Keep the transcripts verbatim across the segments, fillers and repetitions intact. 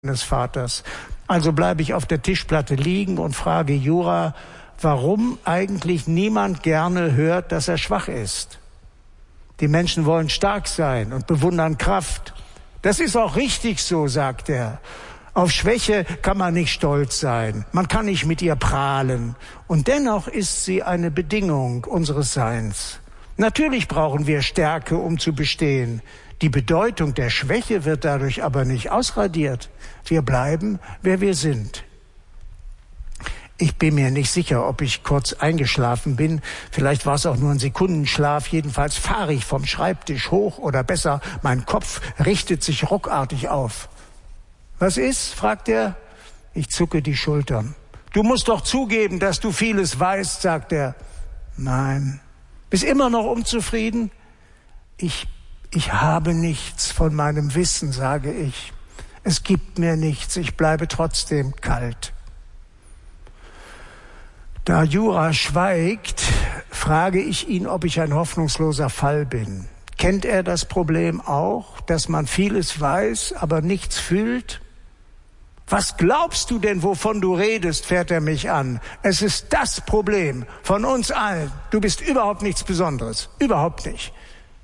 meines Vaters. Also bleibe ich auf der Tischplatte liegen und frage Jura, warum eigentlich niemand gerne hört, dass er schwach ist. Die Menschen wollen stark sein und bewundern Kraft. Das ist auch richtig so, sagt er. Auf Schwäche kann man nicht stolz sein. Man kann nicht mit ihr prahlen. Und dennoch ist sie eine Bedingung unseres Seins. Natürlich brauchen wir Stärke, um zu bestehen. Die Bedeutung der Schwäche wird dadurch aber nicht ausradiert. Wir bleiben, wer wir sind. Ich bin mir nicht sicher, ob ich kurz eingeschlafen bin. Vielleicht war es auch nur ein Sekundenschlaf. Jedenfalls fahre ich vom Schreibtisch hoch oder besser, mein Kopf richtet sich ruckartig auf. Was ist? Fragt er. Ich zucke die Schultern. Du musst doch zugeben, dass du vieles weißt, sagt er. Nein. Bist immer noch unzufrieden? Ich, ich habe nichts von meinem Wissen, sage ich. Es gibt mir nichts, ich bleibe trotzdem kalt. Da Jura schweigt, frage ich ihn, ob ich ein hoffnungsloser Fall bin. Kennt er das Problem auch, dass man vieles weiß, aber nichts fühlt? Was glaubst du denn, wovon du redest, fährt er mich an. Es ist das Problem von uns allen. Du bist überhaupt nichts Besonderes. Überhaupt nicht.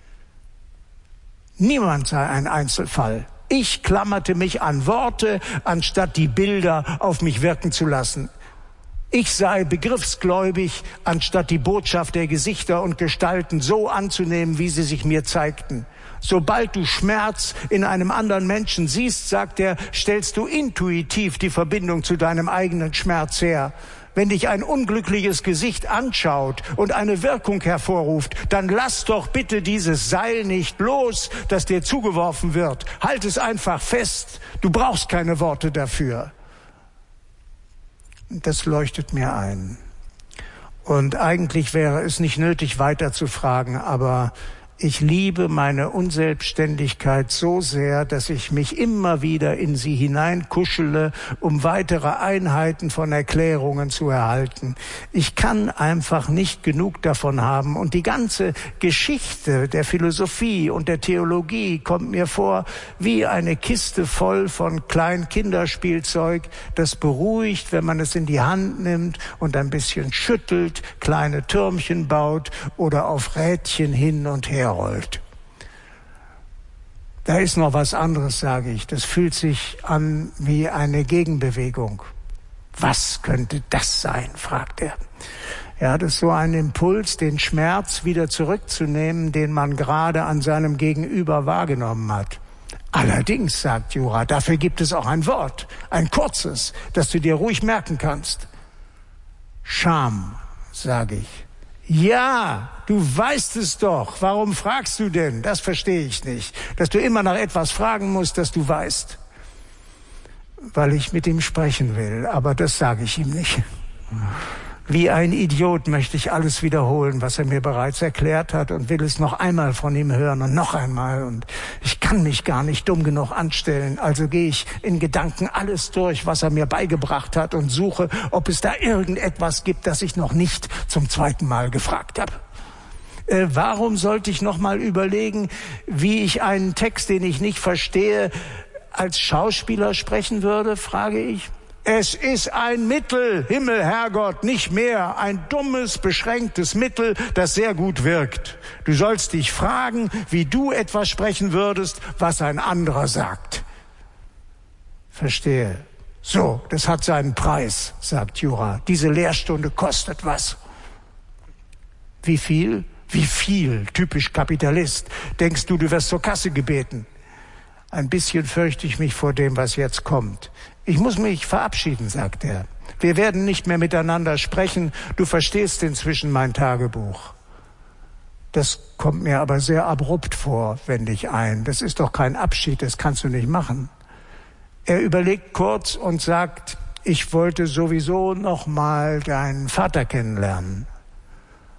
Niemand sei ein Einzelfall. Ich klammerte mich an Worte, anstatt die Bilder auf mich wirken zu lassen. Ich sei begriffsgläubig, anstatt die Botschaft der Gesichter und Gestalten so anzunehmen, wie sie sich mir zeigten. Sobald du Schmerz in einem anderen Menschen siehst, sagt er, stellst du intuitiv die Verbindung zu deinem eigenen Schmerz her. Wenn dich ein unglückliches Gesicht anschaut und eine Wirkung hervorruft, dann lass doch bitte dieses Seil nicht los, das dir zugeworfen wird. Halt es einfach fest. Du brauchst keine Worte dafür. Das leuchtet mir ein. Und eigentlich wäre es nicht nötig, weiter zu fragen, aber ich liebe meine Unselbstständigkeit so sehr, dass ich mich immer wieder in sie hineinkuschele, um weitere Einheiten von Erklärungen zu erhalten. Ich kann einfach nicht genug davon haben und die ganze Geschichte der Philosophie und der Theologie kommt mir vor wie eine Kiste voll von Kleinkinderspielzeug, das beruhigt, wenn man es in die Hand nimmt und ein bisschen schüttelt, kleine Türmchen baut oder auf Rädchen hin und her rollt. Da ist noch was anderes, sage ich. Das fühlt sich an wie eine Gegenbewegung. Was könnte das sein, fragt er. Ja, das ist so ein Impuls, den Schmerz wieder zurückzunehmen, den man gerade an seinem Gegenüber wahrgenommen hat. Allerdings, sagt Jura, dafür gibt es auch ein Wort, ein kurzes, das du dir ruhig merken kannst. Scham, sage ich. Ja, du weißt es doch. Warum fragst du denn? Das verstehe ich nicht. Dass du immer nach etwas fragen musst, das du weißt. Weil ich mit ihm sprechen will, aber das sage ich ihm nicht. Wie ein Idiot möchte ich alles wiederholen, was er mir bereits erklärt hat und will es noch einmal von ihm hören und noch einmal. Und ich kann mich gar nicht dumm genug anstellen. Also gehe ich in Gedanken alles durch, was er mir beigebracht hat und suche, ob es da irgendetwas gibt, das ich noch nicht zum zweiten Mal gefragt habe. Äh, warum sollte ich noch mal überlegen, wie ich einen Text, den ich nicht verstehe, als Schauspieler sprechen würde, frage ich. Es ist ein Mittel, Himmel, Herrgott, nicht mehr. Ein dummes, beschränktes Mittel, das sehr gut wirkt. Du sollst dich fragen, wie du etwas sprechen würdest, was ein anderer sagt. Verstehe. So, das hat seinen Preis, sagt Jura. Diese Lehrstunde kostet was. Wie viel? Wie viel? Typisch Kapitalist. Denkst du, du wirst zur Kasse gebeten? Ein bisschen fürchte ich mich vor dem, was jetzt kommt. Ich muss mich verabschieden, sagt er. Wir werden nicht mehr miteinander sprechen. Du verstehst inzwischen mein Tagebuch. Das kommt mir aber sehr abrupt vor, wende ich ein. Das ist doch kein Abschied, das kannst du nicht machen. Er überlegt kurz und sagt, ich wollte sowieso noch mal deinen Vater kennenlernen.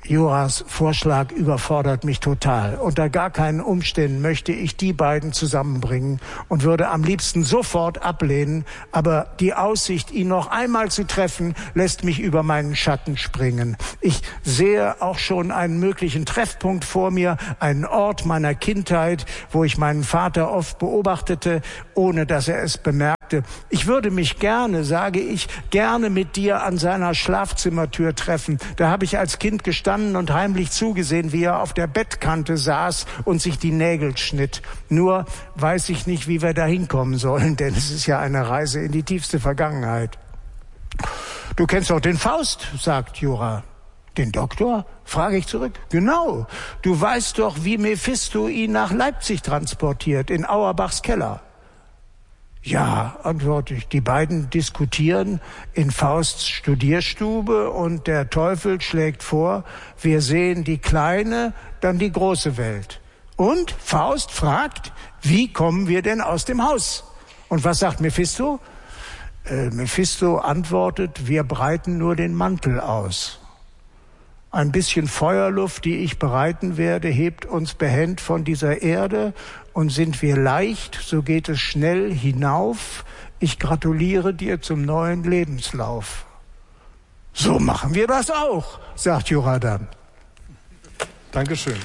Juras Vorschlag überfordert mich total. Unter gar keinen Umständen möchte ich die beiden zusammenbringen und würde am liebsten sofort ablehnen, aber die Aussicht, ihn noch einmal zu treffen, lässt mich über meinen Schatten springen. Ich sehe auch schon einen möglichen Treffpunkt vor mir, einen Ort meiner Kindheit, wo ich meinen Vater oft beobachtete, ohne dass er es bemerkte. Ich würde mich gerne, sage ich, gerne mit dir an seiner Schlafzimmertür treffen. Da habe ich als Kind gestanden und heimlich zugesehen, wie er auf der Bettkante saß und sich die Nägel schnitt. Nur weiß ich nicht, wie wir da hinkommen sollen, denn es ist ja eine Reise in die tiefste Vergangenheit. Du kennst doch den Faust, sagt Jura. Den Doktor? Frage ich zurück. Genau. Du weißt doch, wie Mephisto ihn nach Leipzig transportiert, in Auerbachs Keller. Ja, antworte ich. Die beiden diskutieren in Fausts Studierstube und der Teufel schlägt vor, wir sehen die kleine, dann die große Welt. Und Faust fragt, wie kommen wir denn aus dem Haus? Und was sagt Mephisto? Äh, Mephisto antwortet, wir breiten nur den Mantel aus. Ein bisschen Feuerluft, die ich bereiten werde, hebt uns behend von dieser Erde, und sind wir leicht, so geht es schnell hinauf. Ich gratuliere dir zum neuen Lebenslauf. So machen wir das auch, sagt Jura dann. Dankeschön.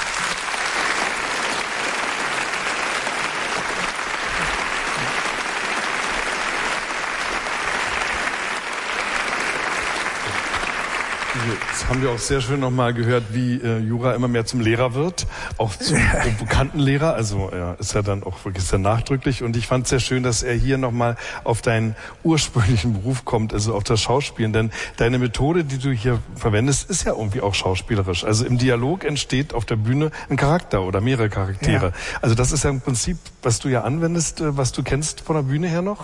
Jetzt haben wir auch sehr schön nochmal gehört, wie äh, Jura immer mehr zum Lehrer wird, auch zum äh, bekannten Lehrer, also er ist ja dann auch wirklich sehr nachdrücklich, und ich fand es sehr schön, dass er hier nochmal auf deinen ursprünglichen Beruf kommt, also auf das Schauspielen, denn deine Methode, die du hier verwendest, ist ja irgendwie auch schauspielerisch, also im Dialog entsteht auf der Bühne ein Charakter oder mehrere Charaktere, ja. Also das ist ja im Prinzip, was du ja anwendest, äh, was du kennst von der Bühne her noch?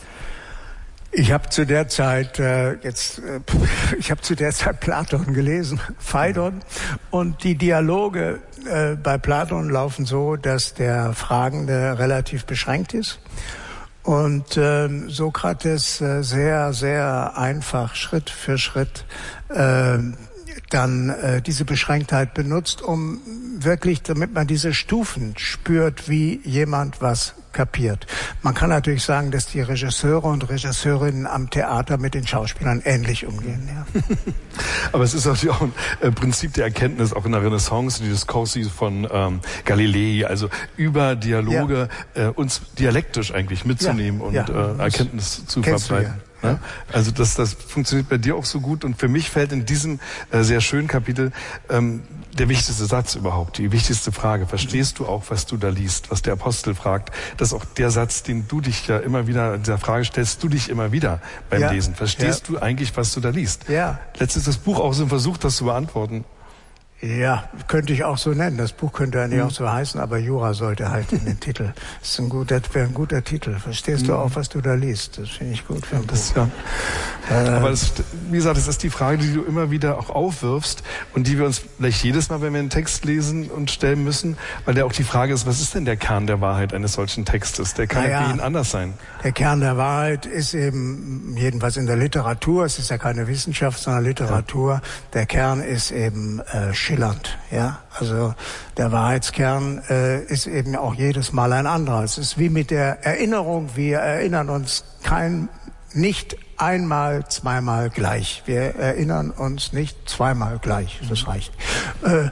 Ich habe zu der Zeit äh, jetzt, äh, ich habe zu der Zeit Platon gelesen, Phaidon, und die Dialoge äh, bei Platon laufen so, dass der Fragende relativ beschränkt ist und äh, Sokrates äh, sehr, sehr einfach Schritt für Schritt äh, dann äh, diese Beschränktheit benutzt, um wirklich, damit man diese Stufen spürt, wie jemand was kapiert. Man kann natürlich sagen, dass die Regisseure und Regisseurinnen am Theater mit den Schauspielern ähnlich umgehen. Ja. Aber es ist natürlich auch ein äh, Prinzip der Erkenntnis, auch in der Renaissance, die Diskursi von ähm, Galilei, also über Dialoge ja. äh, uns dialektisch eigentlich mitzunehmen ja, und ja, äh, Erkenntnis zu verbreiten. Ja. Ja? Also das, das funktioniert bei dir auch so gut, und für mich fällt in diesem äh, sehr schönen Kapitel ähm, der wichtigste Satz überhaupt, die wichtigste Frage. Verstehst du auch, was du da liest, was der Apostel fragt? Das ist auch der Satz, den du dich ja immer wieder, in dieser Frage stellst du dich immer wieder beim ja. Lesen. Verstehst ja. du eigentlich, was du da liest? Ja. Letztens ist das Buch auch so ein Versuch, das zu beantworten. Ja, könnte ich auch so nennen. Das Buch könnte eigentlich mhm. auch so heißen, aber Jura sollte halt in den Titel. Das ist ein guter, wäre ein guter Titel. Verstehst mhm. du auch, was du da liest? Das finde ich gut für ein das, Buch. Ja. Äh, aber das, wie gesagt, das ist die Frage, die du immer wieder auch aufwirfst und die wir uns vielleicht jedes Mal, wenn wir einen Text lesen, und stellen müssen, weil der auch die Frage ist, was ist denn der Kern der Wahrheit eines solchen Textes? Der kann ja für jeden anders sein. Der Kern der Wahrheit ist eben, jedenfalls in der Literatur, es ist ja keine Wissenschaft, sondern Literatur, ja. Der Kern ist eben äh, schillernd, ja. Also der Wahrheitskern äh, ist eben auch jedes Mal ein anderer. Es ist wie mit der Erinnerung. Wir erinnern uns kein, nicht einmal, zweimal gleich. Wir erinnern uns nicht zweimal gleich. Das reicht. Äh,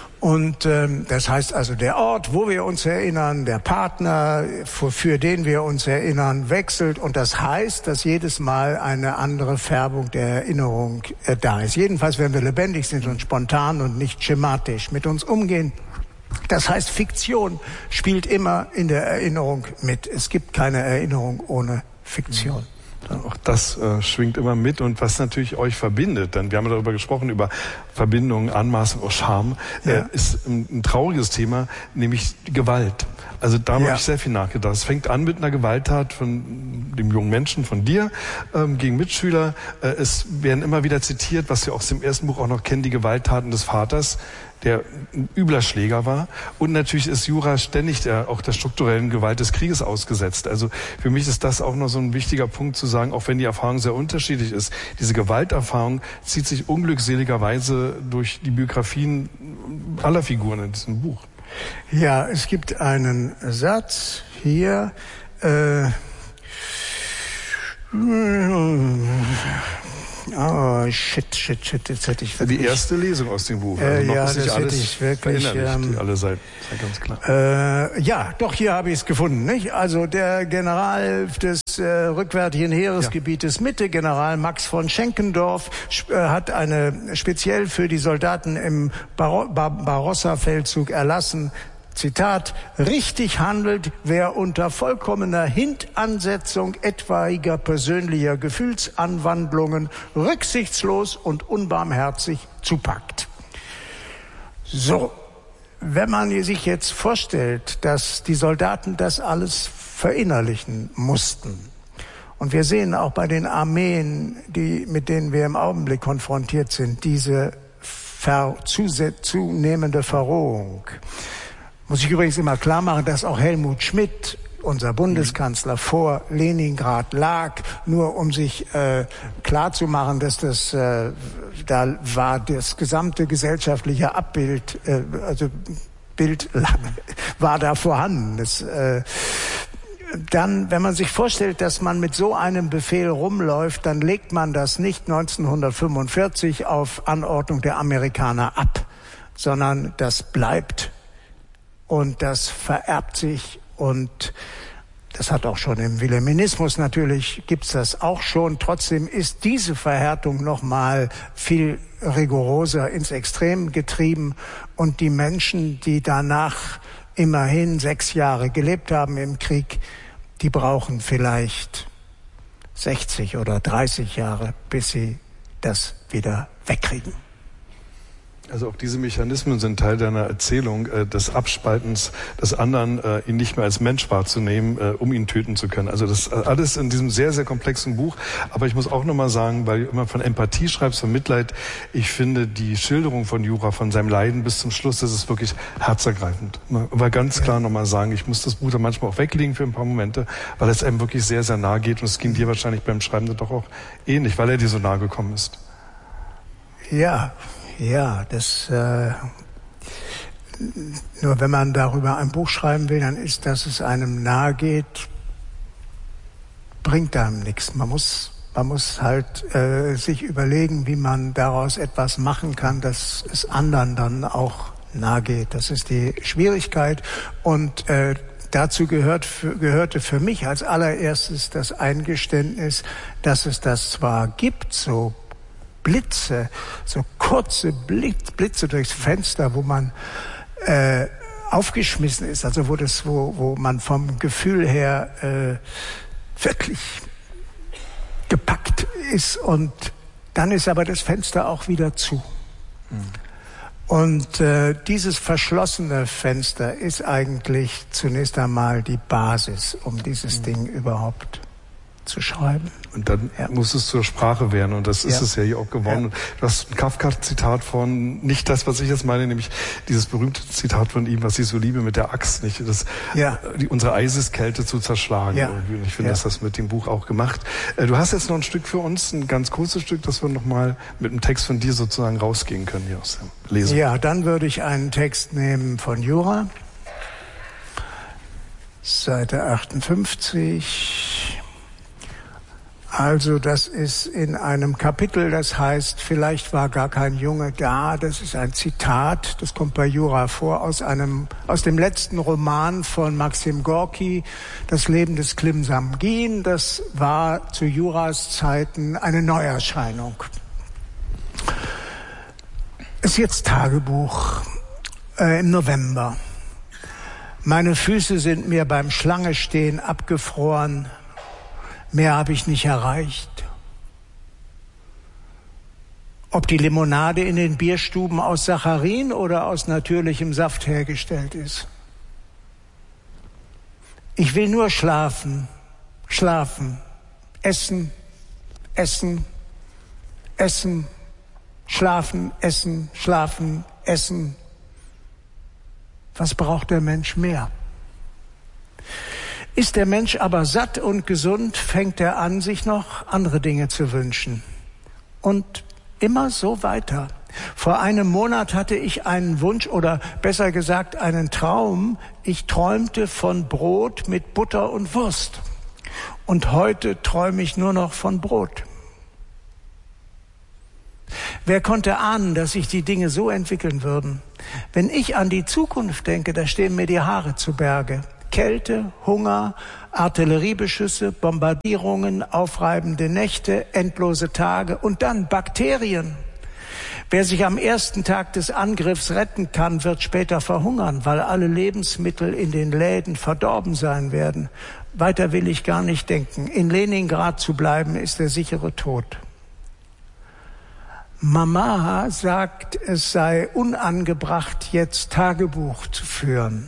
Und ähm, das heißt also, der Ort, wo wir uns erinnern, der Partner, für, für den wir uns erinnern, wechselt. Und das heißt, dass jedes Mal eine andere Färbung der Erinnerung äh, da ist. Jedenfalls, wenn wir lebendig sind und spontan und nicht schematisch mit uns umgehen. Das heißt, Fiktion spielt immer in der Erinnerung mit. Es gibt keine Erinnerung ohne Fiktion. Auch das äh, schwingt immer mit, und was natürlich euch verbindet, denn wir haben darüber gesprochen, über Verbindungen, Anmaßung, auch Scham, ja. äh, ist ein, ein trauriges Thema, nämlich Gewalt. Also da ja. habe ich sehr viel nachgedacht. Es fängt an mit einer Gewalttat, von dem jungen Menschen von dir ähm, gegen Mitschüler. Äh, es werden immer wieder zitiert, was wir aus dem ersten Buch auch noch kennen, die Gewalttaten des Vaters, der ein übler Schläger war. Und natürlich ist Jura ständig der, auch der strukturellen Gewalt des Krieges ausgesetzt. Also für mich ist das auch noch so ein wichtiger Punkt zu sagen, auch wenn die Erfahrung sehr unterschiedlich ist. Diese Gewalterfahrung zieht sich unglückseligerweise durch die Biografien aller Figuren in diesem Buch. Ja, es gibt einen Satz hier, äh, oh, shit, shit, shit, jetzt hätte ich wirklich... Die erste Lesung aus dem Buch. Also noch ja, ist nicht das alles hätte ich wirklich... Ähm, alle Seiten, das ist ja ganz klar. Äh, ja, doch, hier habe ich es gefunden, nicht? Also der General des äh, rückwärtigen Heeresgebietes ja. Mitte, General Max von Schenkendorf, äh, hat eine speziell für die Soldaten im Bar- Bar- Barossa-Feldzug erlassen, Zitat, richtig handelt, wer unter vollkommener Hintansetzung etwaiger persönlicher Gefühlsanwandlungen rücksichtslos und unbarmherzig zupackt. So, wenn man sich jetzt vorstellt, dass die Soldaten das alles verinnerlichen mussten, und wir sehen auch bei den Armeen, die, mit denen wir im Augenblick konfrontiert sind, diese ver- zunehmende Verrohung. Muss ich übrigens immer klar machen, dass auch Helmut Schmidt, unser Bundeskanzler, vor Leningrad lag, nur um sich äh, klar zu machen, dass das, äh, da war das gesamte gesellschaftliche Abbild, äh, also Bild war da vorhanden. Das, äh, dann, wenn man sich vorstellt, dass man mit so einem Befehl rumläuft, dann legt man das nicht neunzehnhundertfünfundvierzig auf Anordnung der Amerikaner ab, sondern das bleibt. Und das vererbt sich und das hat auch schon im Wilhelminismus natürlich, gibt's das auch schon. Trotzdem ist diese Verhärtung nochmal viel rigoroser ins Extrem getrieben. Und die Menschen, die danach immerhin sechs Jahre gelebt haben im Krieg, die brauchen vielleicht sechzig oder dreißig Jahre, bis sie das wieder wegkriegen. Also auch diese Mechanismen sind Teil deiner Erzählung, äh, des Abspaltens des anderen, äh, ihn nicht mehr als Mensch wahrzunehmen, äh, um ihn töten zu können. Also das alles in diesem sehr, sehr komplexen Buch. Aber ich muss auch nochmal sagen, weil du immer von Empathie schreibst, von Mitleid, ich finde die Schilderung von Jura, von seinem Leiden bis zum Schluss, das ist wirklich herzergreifend. Aber ganz klar nochmal sagen, ich muss das Buch dann manchmal auch weglegen für ein paar Momente, weil es einem wirklich sehr, sehr nahe geht. Und es ging dir wahrscheinlich beim Schreiben doch auch ähnlich, weil er dir so nahe gekommen ist. Ja. Ja, das äh, nur wenn man darüber ein Buch schreiben will, dann ist, dass es einem nahe geht, bringt einem nichts. Man muss, man muss halt äh, sich überlegen, wie man daraus etwas machen kann, dass es anderen dann auch nahe geht. Das ist die Schwierigkeit und äh, dazu gehört, gehörte für mich als allererstes das Eingeständnis, dass es das zwar gibt, so Blitze, so kurze Blitz, Blitze durchs Fenster, wo man äh, aufgeschmissen ist, also wo das, wo, wo man vom Gefühl her äh, wirklich gepackt ist und dann ist aber das Fenster auch wieder zu. Mhm. Und äh, dieses verschlossene Fenster ist eigentlich zunächst einmal die Basis, um dieses mhm. Ding überhaupt zu schreiben. Und dann ja. muss es zur Sprache werden und das ist ja. es ja hier auch geworden. Ja. Du hast ein Kafka-Zitat von, nicht das, was ich jetzt meine, nämlich dieses berühmte Zitat von ihm, was ich so liebe, mit der Axt, nicht das, ja. die, unsere Eiseskälte zu zerschlagen. Ja. Und ich finde, ja. dass das mit dem Buch auch gemacht. Du hast jetzt noch ein Stück für uns, ein ganz kurzes Stück, dass wir nochmal mit einem Text von dir sozusagen rausgehen können hier aus der Lesung. Ja, dann würde ich einen Text nehmen von Jura, Seite achtundfünfzig. Also das ist in einem Kapitel, das heißt, vielleicht war gar kein Junge da. Das ist ein Zitat, das kommt bei Jura vor, aus einem, aus dem letzten Roman von Maxim Gorki, Das Leben des Klim Samgin. Das war zu Juras Zeiten eine Neuerscheinung. Ist jetzt Tagebuch äh, im November. Meine Füße sind mir beim Schlangestehen abgefroren. Mehr habe ich nicht erreicht. Ob die Limonade in den Bierstuben aus Saccharin oder aus natürlichem Saft hergestellt ist. Ich will nur schlafen, schlafen, essen, essen, essen, schlafen, essen, schlafen, essen. Was braucht der Mensch mehr? Ist der Mensch aber satt und gesund, fängt er an, sich noch andere Dinge zu wünschen. Und immer so weiter. Vor einem Monat hatte ich einen Wunsch oder besser gesagt einen Traum. Ich träumte von Brot mit Butter und Wurst. Und heute träume ich nur noch von Brot. Wer konnte ahnen, dass sich die Dinge so entwickeln würden? Wenn ich an die Zukunft denke, da stehen mir die Haare zu Berge. Kälte, Hunger, Artilleriebeschüsse, Bombardierungen, aufreibende Nächte, endlose Tage und dann Bakterien. Wer sich am ersten Tag des Angriffs retten kann, wird später verhungern, weil alle Lebensmittel in den Läden verdorben sein werden. Weiter will ich gar nicht denken. In Leningrad zu bleiben, ist der sichere Tod. Mama sagt, es sei unangebracht, jetzt Tagebuch zu führen.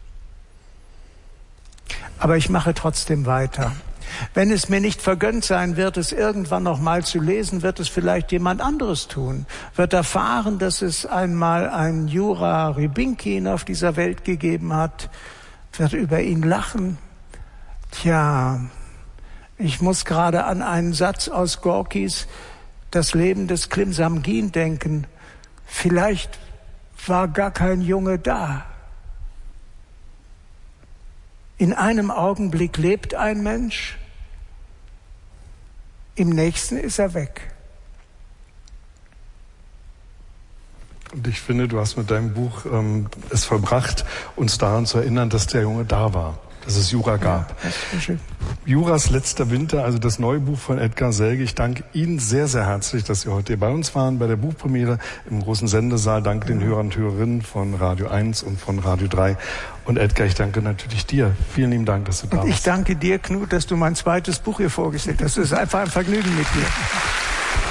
Aber ich mache trotzdem weiter. Wenn es mir nicht vergönnt sein wird, es irgendwann noch mal zu lesen, wird es vielleicht jemand anderes tun. Wird erfahren, dass es einmal einen Jura Rybinkin auf dieser Welt gegeben hat. Wird über ihn lachen. Tja, ich muss gerade an einen Satz aus Gorkis Das Leben des Klim Samgin denken. Vielleicht war gar kein Junge da. In einem Augenblick lebt ein Mensch, im nächsten ist er weg. Und ich finde, du hast mit deinem Buch ähm, es vollbracht, uns daran zu erinnern, dass der Junge da war, dass es Jura gab. Ja, das ist schön. Juras letzter Winter, also das neue Buch von Edgar Selge. Ich danke Ihnen sehr, sehr herzlich, dass Sie heute hier bei uns waren, bei der Buchpremiere im großen Sendesaal. Danke den Hörern und Hörerinnen von Radio eins und von Radio drei. Und Edgar, ich danke natürlich dir. Vielen lieben Dank, dass du da warst. Und ich danke dir, Knut, dass du mein zweites Buch hier vorgestellt hast. Es ist einfach ein Vergnügen mit dir.